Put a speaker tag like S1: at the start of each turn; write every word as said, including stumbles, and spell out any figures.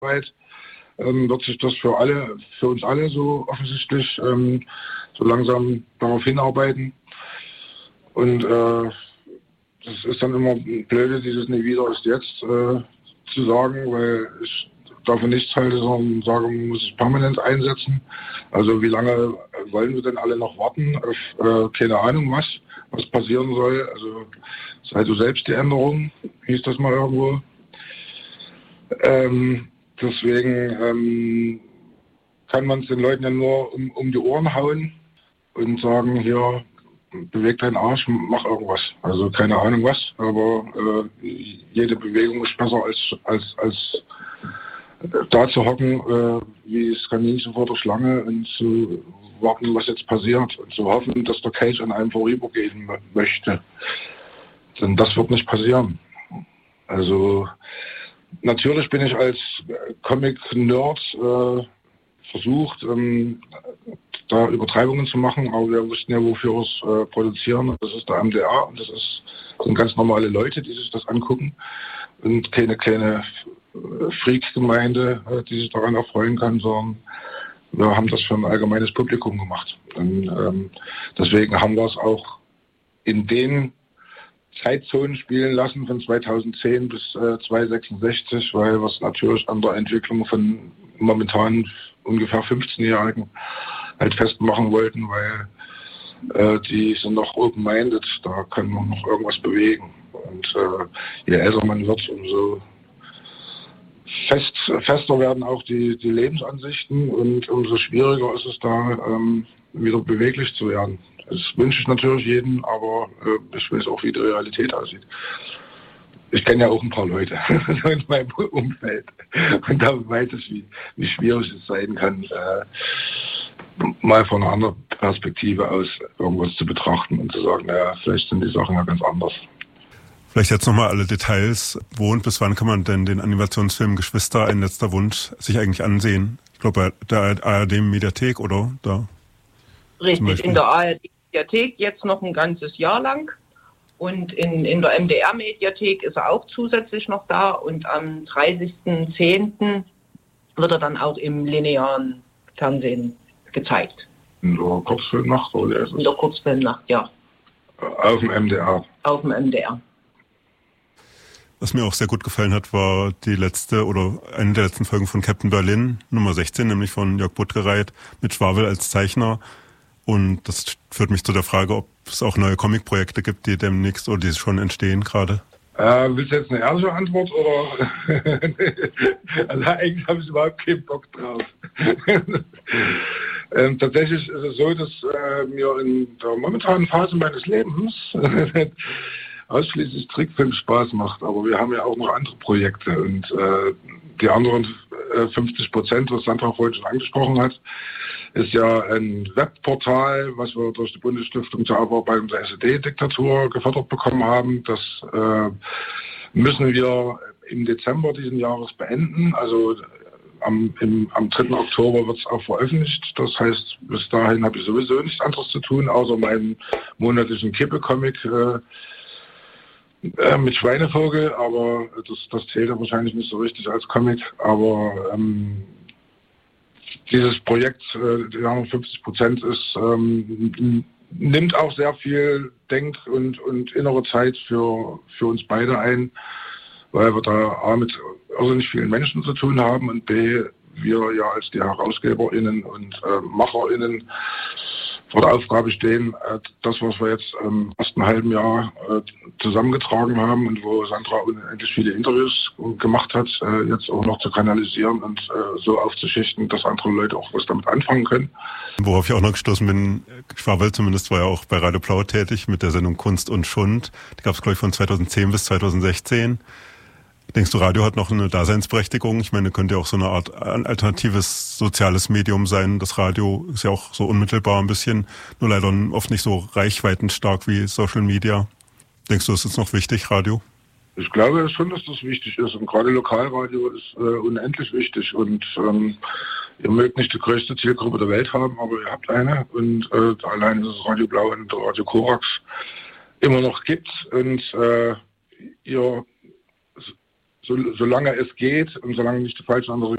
S1: weit ähm, wird sich das für alle, für uns alle so offensichtlich ähm, so langsam darauf hinarbeiten. Und äh, das ist dann immer blöde, dieses nie wieder ist jetzt äh, zu sagen, weil ich davon nichts halte, sondern sage, man muss es permanent einsetzen. Also wie lange wollen wir denn alle noch warten auf äh, keine Ahnung was, was passieren soll. Also sei du selbst die Änderung, hieß das mal irgendwo. Ähm, deswegen ähm, kann man es den Leuten ja nur um, um die Ohren hauen und sagen, hier, beweg deinen Arsch, mach irgendwas. Also keine Ahnung was, aber äh, jede Bewegung ist besser als als als da zu hocken, äh, wie das Kaninchen vor der Schlange und zu warten, was jetzt passiert und zu hoffen, dass der Cage an einem vorübergehen möchte. Denn das wird nicht passieren. Also natürlich bin ich als Comic-Nerd äh, versucht, ähm, da Übertreibungen zu machen, aber wir wussten ja, wofür wir es äh, produzieren. Das ist der M D R und das ist, das sind ganz normale Leute, die sich das angucken und keine kleine Freak-Gemeinde, äh, die sich daran erfreuen kann, sondern wir haben das für ein allgemeines Publikum gemacht. Und ähm, deswegen haben wir es auch in den Zeitzonen spielen lassen von zweitausendzehn bis äh, zweitausendsechsundsechzig, weil wir es natürlich an der Entwicklung von momentan ungefähr fünfzehnjährigen halt festmachen wollten, weil äh, die sind noch open-minded, da kann man noch irgendwas bewegen. Und äh, je älter man wird, umso fest, fester werden auch die, die Lebensansichten und umso schwieriger ist es da, ähm, wieder beweglich zu werden. Das wünsche ich natürlich jedem, aber äh, ich weiß auch, wie die Realität aussieht. Ich kenne ja auch ein paar Leute in meinem Umfeld und da weiß ich, wie, wie schwierig es sein kann, äh, mal von einer anderen Perspektive aus irgendwas zu betrachten und zu sagen, naja, vielleicht sind die Sachen ja ganz anders.
S2: Vielleicht jetzt nochmal alle Details. Wo und bis wann kann man denn den Animationsfilm Geschwister, ein letzter Wunsch, sich eigentlich ansehen? Ich glaube, bei der A R D-Mediathek, oder? Da
S3: Richtig, in der A R D-Mediathek jetzt noch ein ganzes Jahr lang. Und in, in der M D R-Mediathek ist er auch zusätzlich noch da. Und am dreißigsten zehnten wird er dann auch im linearen Fernsehen gezeigt.
S1: In der Kurzfilmnacht, oder?
S3: In der Kurzfilmnacht, ja.
S1: Auf dem M D R.
S3: Auf dem M D R.
S2: Was mir auch sehr gut gefallen hat, war die letzte oder eine der letzten Folgen von Captain Berlin, Nummer sechzehn, nämlich von Jörg Buttgereit mit Schwabel als Zeichner. Und das führt mich zu der Frage, ob es auch neue Comic-Projekte gibt, die demnächst oder die schon entstehen gerade.
S1: Äh, willst du jetzt eine ehrliche Antwort oder? Also eigentlich habe ich überhaupt keinen Bock drauf. ähm, tatsächlich ist es so, dass äh, mir in der momentanen Phase meines Lebens ausschließlich Trickfilm Spaß macht, aber wir haben ja auch noch andere Projekte und äh, die anderen äh, fünfzig Prozent, was Sandra vorhin schon angesprochen hat, ist ja ein Webportal, was wir durch die Bundesstiftung zur Aufarbeitung der S E D-Diktatur gefördert bekommen haben. Das äh, müssen wir im Dezember diesen Jahres beenden. Also am, im, am dritten Oktober wird es auch veröffentlicht. Das heißt, bis dahin habe ich sowieso nichts anderes zu tun, außer meinen monatlichen Kippe-Comic äh, äh, mit Schweinevogel. Aber das, das zählt ja wahrscheinlich nicht so richtig als Comic. Aber ähm, dieses Projekt, äh, die anderen fünfzig Prozent, ist, ähm, nimmt auch sehr viel Denk- und, und innere Zeit für, für uns beide ein, weil wir da A mit irrsinnig vielen Menschen zu tun haben und B, wir ja als die HerausgeberInnen und äh, MacherInnen vor der Aufgabe stehen, äh, das, was wir jetzt im ersten halben Jahr äh, zusammengetragen haben und wo Sandra unendlich viele Interviews gemacht hat, äh, jetzt auch noch zu kanalisieren und äh, so aufzuschichten, dass andere Leute auch was damit anfangen können.
S2: Worauf ich auch noch gestoßen bin, Schwabel zumindest war ja auch bei Radio Blau tätig mit der Sendung Kunst und Schund. Die gab es, glaube ich, von zweitausendzehn bis zweitausendsechzehn. Denkst du, Radio hat noch eine Daseinsberechtigung? Ich meine, könnte ja auch so eine Art alternatives soziales Medium sein. Das Radio ist ja auch so unmittelbar ein bisschen, nur leider oft nicht so reichweitenstark wie Social Media. Denkst du, ist es noch wichtig, Radio?
S1: Ich glaube schon, dass das wichtig ist. Und gerade Lokalradio ist äh, unendlich wichtig. Und ähm, ihr mögt nicht die größte Zielgruppe der Welt haben, aber ihr habt eine. Und äh, allein ist es Radio Blau und Radio Korax immer noch gibt. Und äh, ihr So, solange es geht und solange nicht die falschen andere